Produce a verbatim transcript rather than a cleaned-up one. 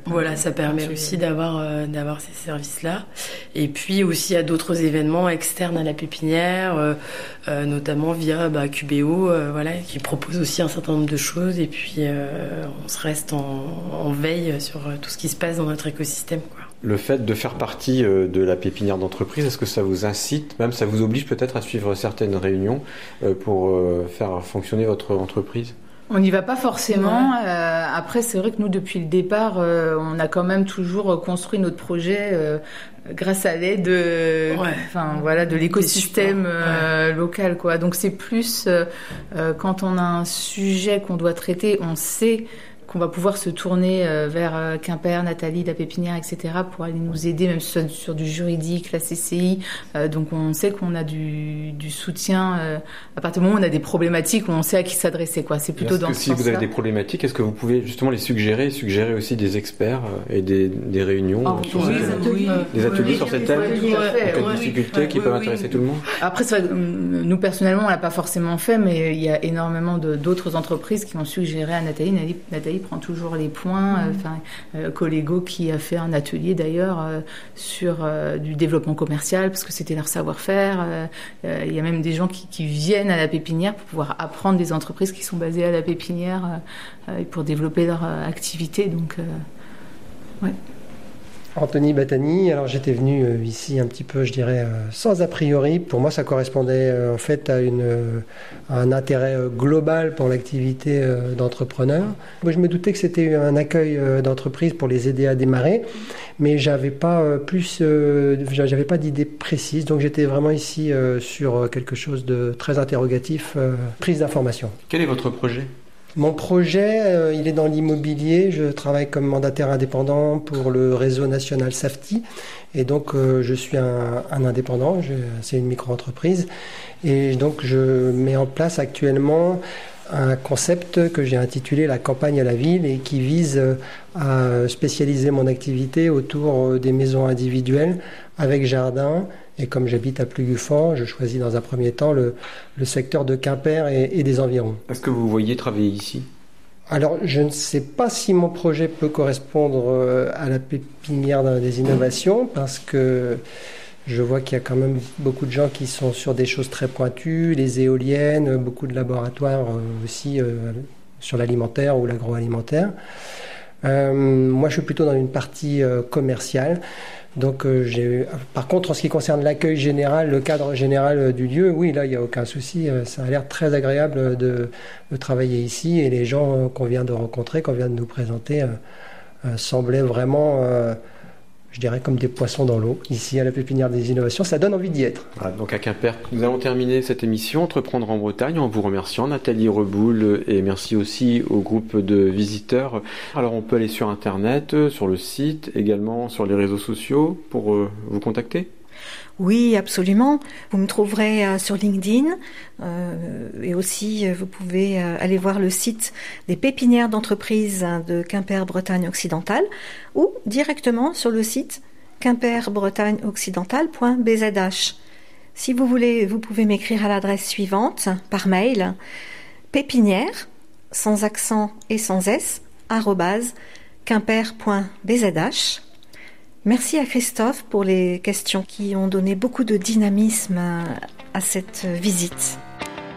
Voilà, ça permet aussi d'avoir, euh, d'avoir ces services-là. Et puis aussi, il y a d'autres événements externes à la pépinière, euh, euh, notamment via bah, Q B O, euh, voilà, qui propose aussi un certain nombre de choses. Et puis, euh, on se reste en, en veille sur tout ce qui se passe dans notre écosystème, quoi. Le fait de faire partie de la pépinière d'entreprise, est-ce que ça vous incite, même ça vous oblige peut-être à suivre certaines réunions pour faire fonctionner votre entreprise ? On n'y va pas forcément. Ouais. Euh, après, c'est vrai que nous, depuis le départ, euh, on a quand même toujours construit notre projet euh, grâce à l'aide, euh, ouais. enfin voilà, de l'écosystème euh, ouais. local, quoi. Donc c'est plus euh, euh, quand on a un sujet qu'on doit traiter, on sait qu'on va pouvoir se tourner euh, vers euh, Quimper, Nathalie, la pépinière, et cetera, pour aller nous aider, même sur, sur du juridique, la C C I. Euh, donc on sait qu'on a du, du soutien. Euh, à partir du moment où on a des problématiques, on sait à qui s'adresser, quoi. C'est plutôt dans ce si sens-là. Si vous avez des problématiques, est-ce que vous pouvez justement les suggérer, suggérer aussi des experts et des, des réunions oh, sur oui, ces thèmes, oui, des ateliers oui, sur ces thèmes, en cas de difficultés ouais, qui oui, peuvent oui. intéresser tout le monde. Après, c'est vrai, nous personnellement, on l'a pas forcément fait, mais il y a énormément de, d'autres entreprises qui ont suggéré à Nathalie. Nathalie, Nathalie prend toujours les points. Enfin, euh, Collego qui a fait un atelier d'ailleurs euh, sur euh, du développement commercial parce que c'était leur savoir-faire. Euh, euh, il y a même des gens qui, qui viennent à la pépinière pour pouvoir apprendre des entreprises qui sont basées à la pépinière euh, euh, pour développer leur euh, activité. Donc, euh, ouais. Anthony Battani, alors j'étais venu euh, ici un petit peu, je dirais, euh, sans a priori. Pour moi, ça correspondait euh, en fait à, une, euh, à un intérêt euh, global pour l'activité euh, d'entrepreneur. Moi, je me doutais que c'était un accueil euh, d'entreprise pour les aider à démarrer, mais j'avais pas euh, plus, euh, j'avais pas d'idée précise. Donc j'étais vraiment ici euh, sur quelque chose de très interrogatif, euh, prise d'information. Quel est votre projet ? Mon projet, euh, il est dans l'immobilier. Je travaille comme mandataire indépendant pour le réseau national Safety. Et donc, euh, je suis un, un indépendant. Je, c'est une micro-entreprise. Et donc, je mets en place actuellement un concept que j'ai intitulé la campagne à la ville et qui vise à spécialiser mon activité autour des maisons individuelles avec jardin. Et comme j'habite à Plugufort, je choisis dans un premier temps le, le secteur de Quimper et, et des environs. Est-ce que vous voyez travailler ici ? Alors, je ne sais pas si mon projet peut correspondre à la pépinière des innovations parce que je vois qu'il y a quand même beaucoup de gens qui sont sur des choses très pointues, les éoliennes, beaucoup de laboratoires aussi euh, sur l'alimentaire ou l'agroalimentaire. Euh, moi, je suis plutôt dans une partie euh, commerciale. Donc, euh, j'ai... Par contre, en ce qui concerne l'accueil général, le cadre général du lieu, oui, là, il n'y a aucun souci. Ça a l'air très agréable de, de travailler ici et les gens qu'on vient de rencontrer, qu'on vient de nous présenter, euh, euh, semblaient vraiment, euh, je dirais, comme des poissons dans l'eau. Ici, à la pépinière des innovations, ça donne envie d'y être. Voilà, donc à Quimper, nous allons terminer cette émission Entreprendre en Bretagne en vous remerciant, Nathalie Reboul, et merci aussi au groupe de visiteurs. Alors, on peut aller sur Internet, sur le site, également sur les réseaux sociaux pour euh, vous contacter ? Oui, absolument. Vous me trouverez euh, sur LinkedIn euh, et aussi euh, vous pouvez euh, aller voir le site des pépinières d'entreprise de Quimper-Bretagne occidentale ou directement sur le site quimper bretagne occidentale point b z h. Si vous voulez, vous pouvez m'écrire à l'adresse suivante par mail pépinière sans accent et sans s arobase quimper point b z h. Merci à Christophe pour les questions qui ont donné beaucoup de dynamisme à cette visite.